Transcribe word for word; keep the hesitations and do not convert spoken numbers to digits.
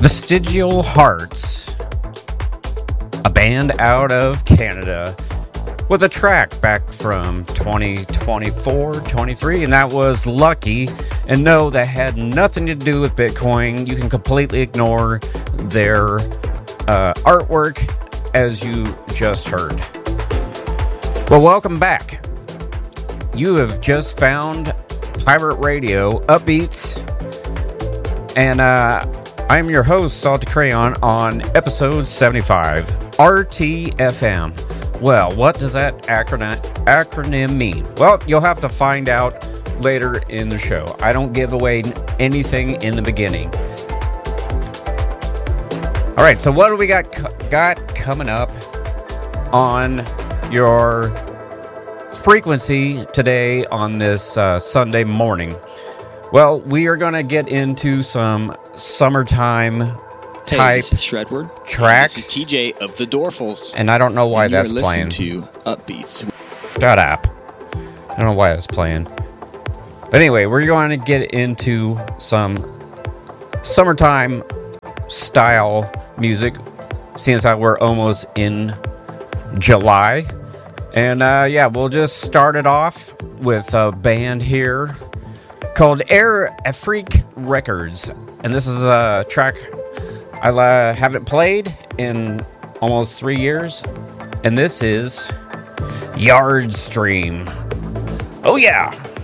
Vestigial Hearts, a band out of Canada with a track back from twenty twenty-four twenty-three, and that was Lucky. And no, that had nothing to do with Bitcoin. You can completely ignore their uh, artwork, as you just heard. Well, welcome back. You have just found Pirate Radio Upbeats, and uh, I'm your host, Salty Crayon, on episode seventy-five, R T F M. Well, what does that acronym, acronym mean? Well, you'll have to find out later in the show. I don't give away anything in the beginning. All right, so what do we got got coming up on your frequency today on this uh, Sunday morning? Well, we are going to get into some summertime Hey, type this is Shredward. tracks. This is T J of the Dorfles. And I don't know why and that's you're playing. listening to Upbeats. Shut up. I don't know why that's playing. But anyway, we're going to get into some summertime style music, since I we're almost in July. And uh, yeah, we'll just start it off with a band here called Air Afrique Records. And this is a track I uh, haven't played in almost three years. And this is Yard Stream. Oh yeah!